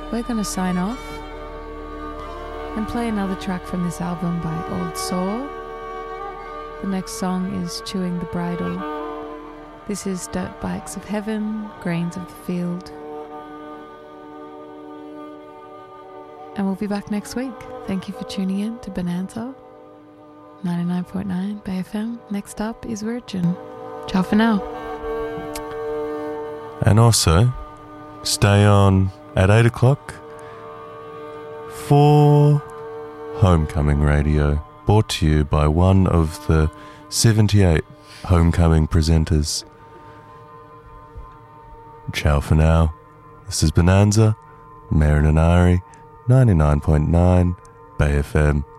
we're going to sign off and play another track from this album by Old Saw. The next song is Chewing the Bridle. This is Dirt Bikes of Heaven, Grains of the Field. And we'll be back next week. Thank you for tuning in to Bonanza 99.9 Bay FM. Next up is Virgin. Ciao for now. And also, stay on at 8 o'clock for Homecoming Radio, brought to you by one of the 78 Homecoming presenters. Ciao for now. This is Bonanza, Marin and Ari, 99.9 Bay FM.